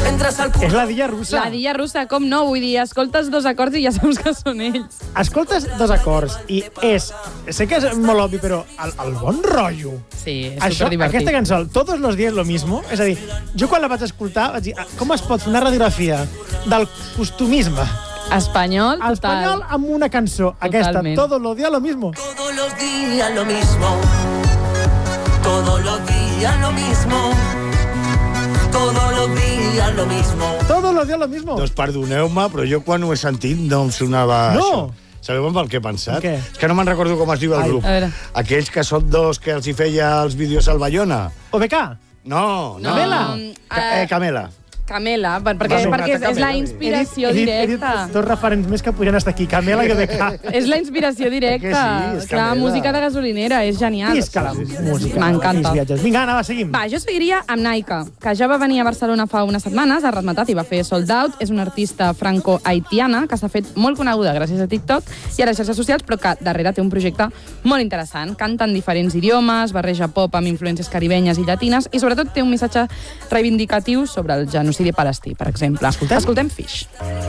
És la Dilla Russa. La Dilla Russa, com no? Vull dir, escoltes 2 acords i ja saps que són ells. Escoltes 2 acords i és... Sé que és molt obvi, però el bon rotllo. Sí, és Això, superdivertit. aquesta cançó, Todos los días lo mismo, és a dir, jo quan la vaig escoltar vaig dir, com es pot fer una radiografia del costumisme Espanyol, total. espanyol amb una cançó, aquesta, Todos los días lo mismo. Todos los días lo mismo. Todos los días lo mismo. Todos los días lo mismo. Todos los días lo mismo. Doncs perdoneu-me, però jo quan ho he sentit no em sonava això. Sabeu amb el que he pensat? Què? És que no me'n recordo com es diu el grup. a veure. Aquells que són dos que els hi feia els vídeos al Bayona. OBK? No. Camela? Camela. Camela, perquè és la inspiració He dit directa. 2 referents més que podrien estar aquí, Camela i OBK. És la inspiració directa. Que sí, és Clar, Camela. música de gasolinera, és genial. Visca la música. M'encanta. Vinga, Anna, va, seguim. Va, jo seguiria amb Naika, que ja va venir a Barcelona fa unes setmanes, ha rematat i va fer Sold Out. És una artista franco-haitiana que s'ha fet molt coneguda gràcies a TikTok i a les xarxes socials, però que darrere té un projecte molt interessant. Canta en diferents idiomes, barreja pop amb influències caribenyes i llatines i sobretot té un missatge reivindicatiu sobre el genocidi palestí, per exemple. Escoltem Fish.